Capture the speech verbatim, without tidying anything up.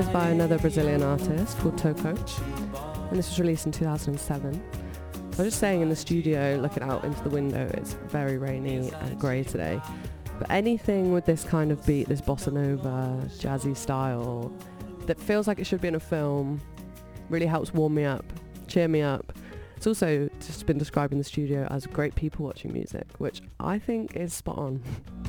is by another Brazilian artist called Toko, and this was released in two thousand seven. I was just saying, in the studio, looking out into the window, it's very rainy and grey today. But anything with this kind of beat, this bossa nova, jazzy style, that feels like it should be in a film, really helps warm me up, cheer me up. It's also just been describing the studio as great people watching music, which I think is spot on.